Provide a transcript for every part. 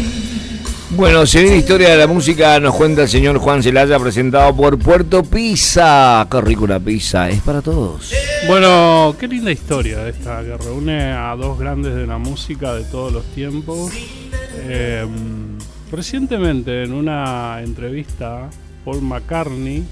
Bueno, se viene Historia de la Música, nos cuenta el señor Juan Celaya, presentado por Puerto Pizza. Qué rico la pizza, es para todos. Bueno, qué linda historia esta, que reúne a dos grandes de la música de todos los tiempos. Recientemente, en una entrevista, Paul McCartney,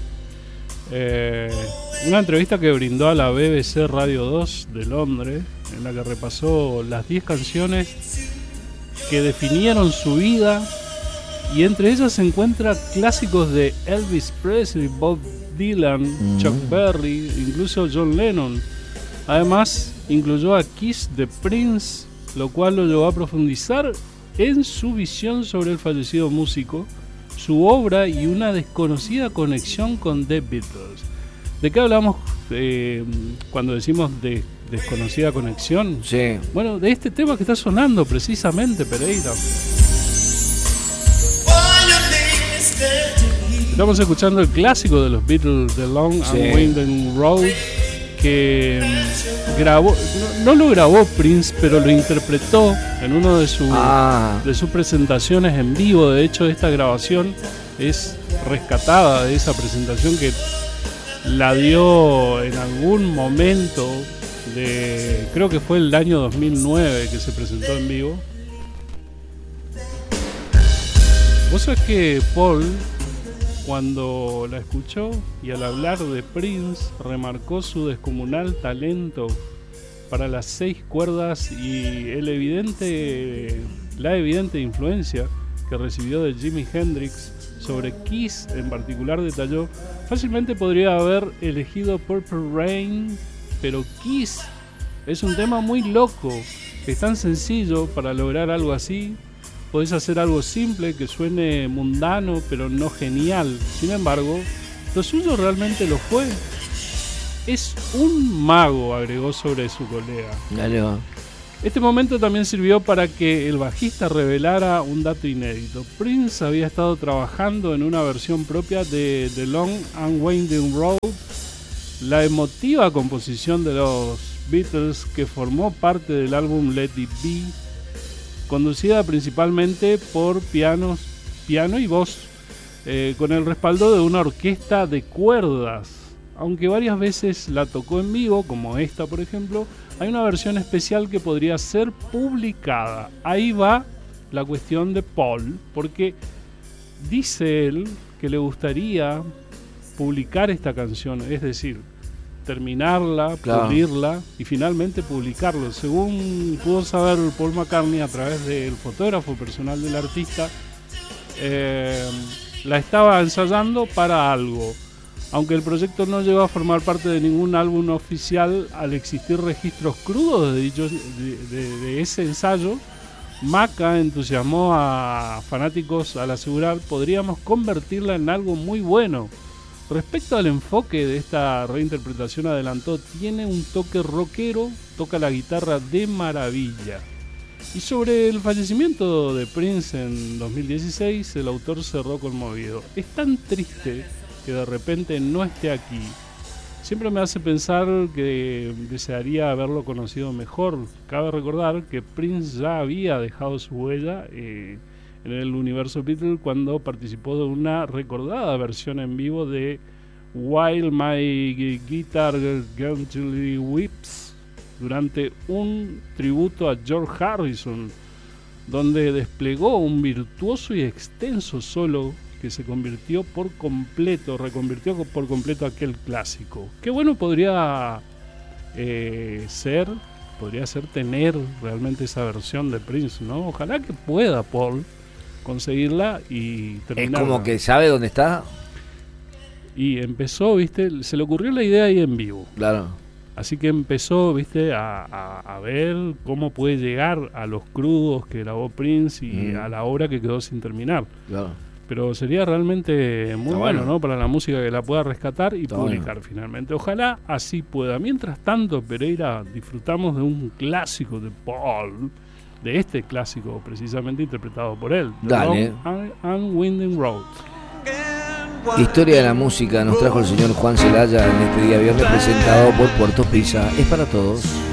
una entrevista que brindó a la BBC Radio 2 de Londres, en la que repasó las 10 canciones que definieron su vida, y entre ellas se encuentran clásicos de Elvis Presley, Bob Dylan, Chuck Berry, incluso John Lennon. Además, incluyó a Kiss de Prince, lo cual lo llevó a profundizar en su visión sobre el fallecido músico, su obra y una desconocida conexión con The Beatles. ¿De qué hablamos cuando decimos de desconocida conexión? Sí. Bueno, de este tema que está sonando precisamente, Pereira. Estamos escuchando el clásico de los Beatles, The Long and Winding Road, que grabó, no lo grabó Prince, pero lo interpretó en uno de sus presentaciones en vivo. De hecho, esta grabación es rescatada de esa presentación que la dio en algún momento creo que fue el año 2009 que se presentó en vivo. Vos sabés que Paul, cuando la escuchó y al hablar de Prince, remarcó su descomunal talento para las 6 cuerdas y la evidente influencia que recibió de Jimi Hendrix sobre Kiss en particular. Detalló: fácilmente podría haber elegido Purple Rain, pero Kiss es un tema muy loco, que es tan sencillo para lograr algo así. Podés hacer algo simple que suene mundano, pero no genial. Sin embargo, lo suyo realmente lo fue. Es un mago, agregó sobre su colega. Dale, va. Este momento también sirvió para que el bajista revelara un dato inédito. Prince había estado trabajando en una versión propia de The Long and Winding Road, la emotiva composición de los Beatles que formó parte del álbum Let It Be, conducida principalmente por piano y voz, con el respaldo de una orquesta de cuerdas. Aunque varias veces la tocó en vivo, como esta por ejemplo, hay una versión especial que podría ser publicada. Ahí va la cuestión de Paul, porque dice él que le gustaría publicar esta canción, es decir, terminarla, pulirla y finalmente publicarlo. Según pudo saber Paul McCartney a través del fotógrafo personal del artista, la estaba ensayando para algo. Aunque el proyecto no llegó a formar parte de ningún álbum oficial, al existir registros crudos de ese ensayo, Maca entusiasmó a fanáticos al asegurar: podríamos convertirla en algo muy bueno. Respecto al enfoque de esta reinterpretación, adelantó: tiene un toque rockero, toca la guitarra de maravilla. Y sobre el fallecimiento de Prince en 2016, el autor cerró conmovido: es tan triste que de repente no esté aquí. Siempre me hace pensar que desearía haberlo conocido mejor. Cabe recordar que Prince ya había dejado su huella en el universo Beatles cuando participó de una recordada versión en vivo de While My Guitar Gently Weeps, durante un tributo a George Harrison, donde desplegó un virtuoso y extenso solo que se reconvirtió por completo aquel clásico. Qué bueno podría ser tener realmente esa versión de Prince, ¿no? Ojalá que pueda Paul conseguirla y terminarla. Es como que sabe dónde está. Y empezó, viste, se le ocurrió la idea ahí en vivo. Claro. Así que empezó, viste, a ver cómo puede llegar a los crudos que grabó Prince y a la obra que quedó sin terminar. Claro. Pero sería realmente muy bueno, ¿no? Para la música que la pueda rescatar y publicar finalmente. Ojalá así pueda. Mientras tanto, Pereira, disfrutamos de un clásico de Paul, de este clásico precisamente interpretado por él. Dale. The Long and Winding Road. Historia de la música nos trajo el señor Juan Celaya en este día viernes, presentado por Puerto Pizza. Es para todos.